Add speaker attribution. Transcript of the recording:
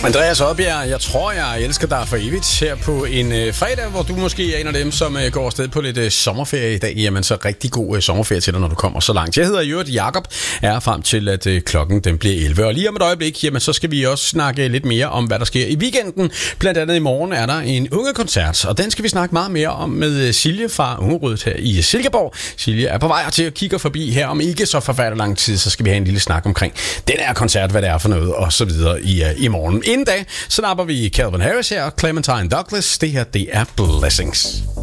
Speaker 1: Andreas Oddbjerg, jeg tror, jeg elsker dig for evigt her på en fredag, hvor du måske er en af dem, som går afsted på lidt sommerferie i dag. Jamen, så rigtig god sommerferie til dig, når du kommer så langt. Jeg hedder i øvrigt Jakob, er frem til, at klokken den bliver 11. Og lige om et øjeblik, jamen, så skal vi også snakke lidt mere om, hvad der sker i weekenden. Blandt andet i morgen er der en ungekoncert, og den skal vi snakke meget mere om med Silje fra Ungerød her i Silkeborg. Silje er på vej til at kigge forbi her om ikke så forfærdelig lang tid, så skal vi have en lille snak omkring den her koncert, hvad det er for noget, og så videre i morgen. Inden da, så napper vi Calvin Harris her og Clementine Douglas. Det her, det er Blessings.